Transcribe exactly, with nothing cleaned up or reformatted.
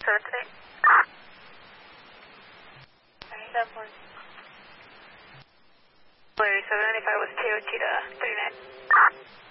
seven today. seven four. Larry, seven ninety-five was T O T to thirty-nine.